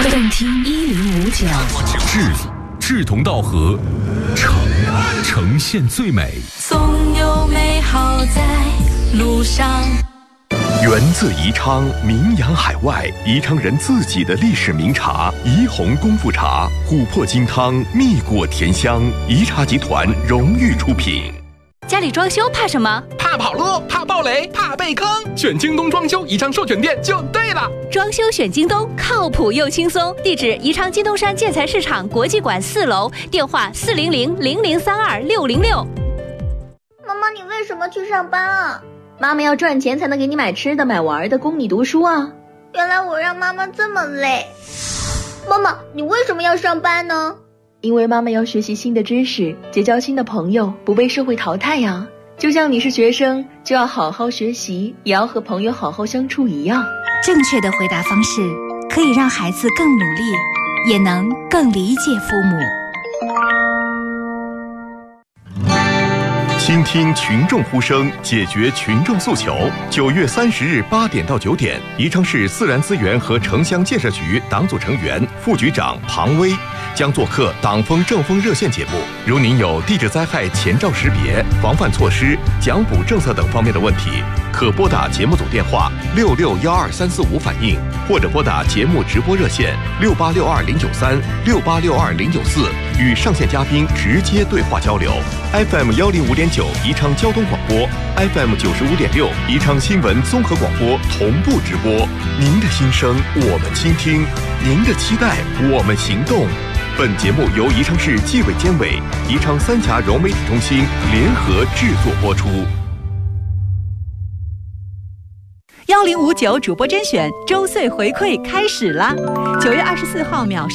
动听1059， 志同道合，呈现最美， 总有美好在路上。 源自宜昌，名扬海外，宜昌人自己的历史名茶宜红功夫茶，琥珀金汤，蜜果甜香，宜茶集团荣誉出品。 家里装修怕什么？ 怕跑路，怕暴雷，怕被坑。选京东装修宜昌授权店就对了。 装修选京东，靠谱又轻松。地址：宜昌金东山建材市场国际馆4楼，电话400-0032-606。 妈妈，你为什么去上班啊？ 妈妈要赚钱才能给你买吃的买玩的，供你读书啊。 原来我让妈妈这么累。妈妈，你为什么要上班呢？ 因为妈妈要学习新的知识，结交新的朋友，不被社会淘汰呀。就像你是学生，就要好好学习，也要和朋友好好相处一样。 正确的回答方式可以让孩子更努力，也能更理解父母。 倾听群众呼声，解决群众诉求。9月30日8点到9点，宜昌市自然资源和城乡建设局党组成员、副局长庞威将做客党风政风热线节目。如您有地质灾害前兆识别、防范措施、奖补政策等方面的问题，可拨打节目组电话6612-345反映，或者拨打节目直播热线6862-093、6862-094，与上线嘉宾直接对话交流。FM 105.9宜昌交通广播， FM 95.6宜昌新闻综合广播同步直播。您的心声我们倾听，您的期待我们行动。本节目由宜昌市纪委监委、宜昌三峡融媒体中心联合制作播出。 1059主播甄选周岁回馈开始啦！9月24号秒